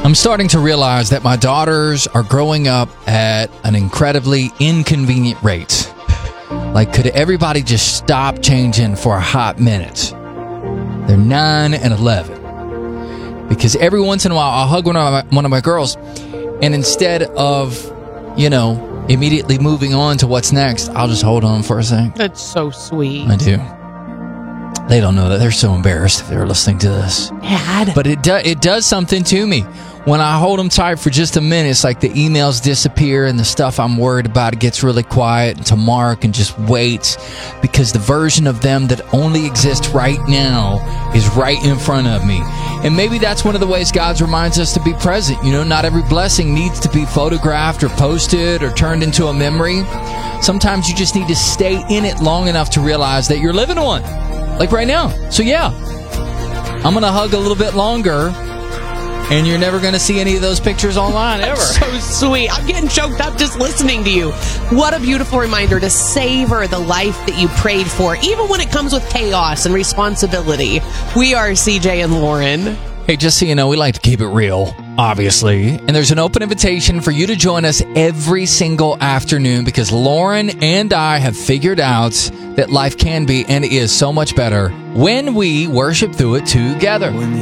I'm starting to realize that my daughters are growing up at an incredibly inconvenient rate. Like, could everybody just stop changing for a hot minute? They're 9 and 11. Because every once in a while, I'll hug one of my girls, and instead of, immediately moving on to what's next, I'll just hold on for a sec. That's so sweet. I do. They don't know that. They're so embarrassed if they're listening to this. Dad. But it does something to me. When I hold them tight for just a minute, it's like the emails disappear and the stuff I'm worried about gets really quiet. To Mark and just wait, because the version of them that only exists right now is right in front of me. And maybe that's one of the ways God reminds us to be present. Not every blessing needs to be photographed or posted or turned into a memory. Sometimes you just need to stay in it long enough to realize that you're living one. Like right now. So yeah, I'm going to hug a little bit longer, and you're never going to see any of those pictures online ever. So sweet. I'm getting choked up just listening to you. What a beautiful reminder to savor the life that you prayed for, even when it comes with chaos and responsibility. We are CJ and Lauren. Hey, just so you know, we like to keep it real, obviously. And there's an open invitation for you to join us every single afternoon, because Lauren and I have figured out that life can be and is so much better when we worship through it together. When the